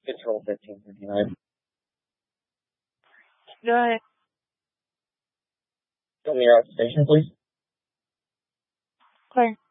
Control 1559. Go ahead. Tell me your station, please. Claire.